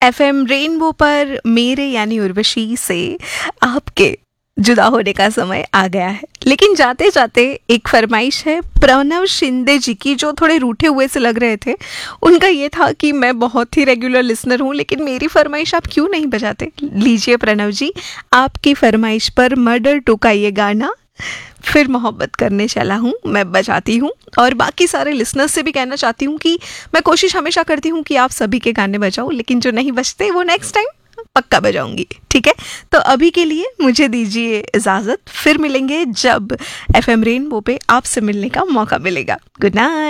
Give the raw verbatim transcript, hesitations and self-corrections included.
FM rainbow पर मेरे यानी उर्वशी से आपके जुदा होने का समय आ गया है। लेकिन जाते जाते एक फरमाइश है प्रणव शिंदे जी की, जो थोड़े रूठे हुए से लग रहे थे। उनका ये था कि मैं बहुत ही रेगुलर लिसनर हूँ, लेकिन मेरी फरमाइश आप क्यों नहीं बजाते। लीजिए प्रणव जी, आपकी फरमाइश पर मर्डर टू का ये गाना फिर मोहब्बत करने चला हूँ मैं बजाती हूँ। और बाकी सारे लिसनर्स से भी कहना चाहती हूँ कि मैं कोशिश हमेशा करती हूँ कि आप सभी के गाने बजाओ, लेकिन जो नहीं बजते वो नेक्स्ट टाइम पक्का बजाऊंगी, ठीक है। तो अभी के लिए मुझे दीजिए इजाज़त, फिर मिलेंगे जब एफएम रेनबो पे आपसे मिलने का मौका मिलेगा। Good night.